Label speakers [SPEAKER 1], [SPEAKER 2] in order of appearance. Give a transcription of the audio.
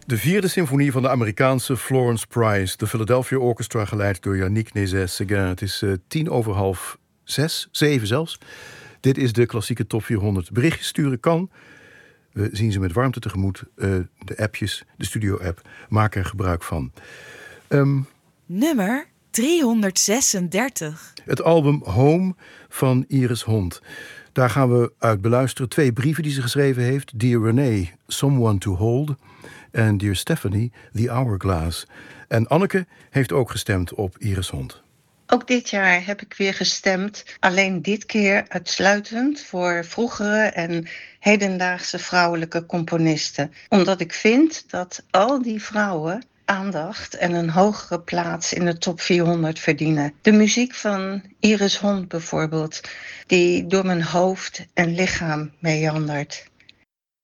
[SPEAKER 1] De vierde symfonie van de Amerikaanse Florence Price. De Philadelphia Orchestra, geleid door Yannick Nézet-Séguin. Het is 6:10, 7 zelfs. Dit is de klassieke top 400. Berichtjes sturen kan. We zien ze met warmte tegemoet. De appjes, de studio-app. Maak er gebruik van.
[SPEAKER 2] Nummer 336.
[SPEAKER 1] Het album Home van Iris Hond. Daar gaan we uit beluisteren 2 brieven die ze geschreven heeft. Dear Renee, Someone to Hold. En Dear Stephanie, The Hourglass. En Anneke heeft ook gestemd op Iris Hond.
[SPEAKER 3] Ook dit jaar heb ik weer gestemd. Alleen dit keer uitsluitend voor vroegere en hedendaagse vrouwelijke componisten. Omdat ik vind dat al die vrouwen aandacht en een hogere plaats in de top 400 verdienen. De muziek van Iris Hond bijvoorbeeld, die door mijn hoofd en lichaam meandert.